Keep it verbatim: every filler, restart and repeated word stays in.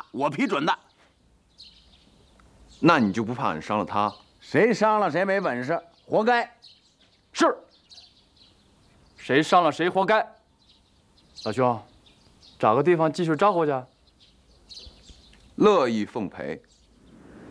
我批准的。 那你就不怕俺伤了他？ 谁伤了谁没本事，活该。 是。谁伤了谁活该。老兄，找个地方继续招呼去。 乐意奉陪。